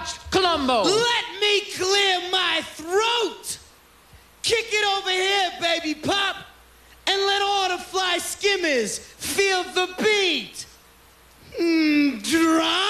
Watch Columbo. Let me clear my throat. Kick it over here, baby pop, and let all the fly skimmers feel the beat. Drop.